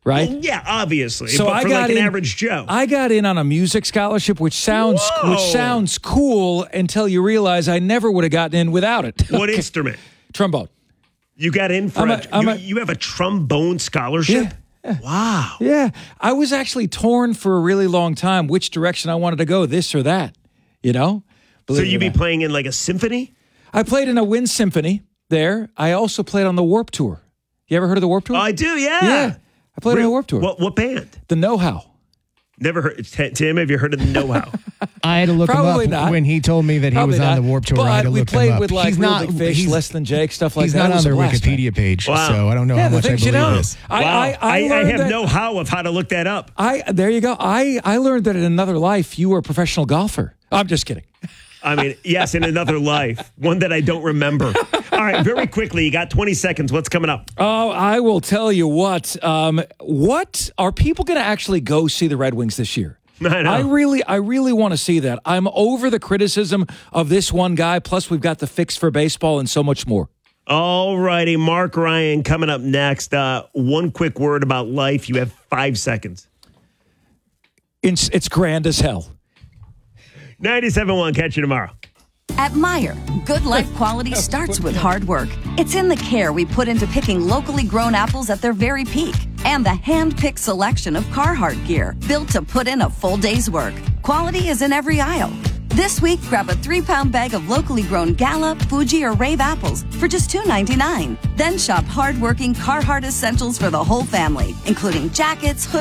right? Well, yeah, obviously. So but I for got like an in, average Joe. I got in on a music scholarship, which sounds cool until you realize I never would have gotten in without it. What instrument? Trombone. You got in for you have a trombone scholarship? Yeah. Wow. Yeah. I was actually torn for a really long time which direction I wanted to go, this or that, you know? So you'd be playing in like a symphony? I played in a wind symphony there. I also played on the Warp Tour. You ever heard of the Warp Tour? I do, yeah. Yeah. I played on the Warp Tour. What band? The Know-How. Never heard. Tim, have you heard of the Know-How? I had to look Probably him up not. when he told me that he was on the Warp Tour. I had to But we look him played up. with like He's Real not, Big Fish, Less Than Jake, stuff like he's that. not on their blast, man. Wikipedia page, Wow. so I don't know how the much I things you believe know. this. Wow. I learned have that- know-how of how to look that up. There you go. I learned that in another life you were a professional golfer. I'm just kidding. I mean, yes, in another life, one that I don't remember. All right, very quickly, you got 20 seconds. What's coming up? Oh, I will tell you what. What are people going to actually go see the Red Wings this year? I know. I really want to see that. I'm over the criticism of this one guy. Plus, we've got the fix for baseball and so much more. All righty, Mark Ryan coming up next. One quick word about life. You have 5 seconds. It's grand as hell. 97.1. Catch you tomorrow. At Meijer, good life quality starts with hard work. It's in the care we put into picking locally grown apples at their very peak and the hand-picked selection of Carhartt gear built to put in a full day's work. Quality is in every aisle. This week, grab a 3-pound bag of locally grown Gala, Fuji, or Rave apples for just $2.99. Then shop hard-working Carhartt essentials for the whole family, including jackets, hoodies,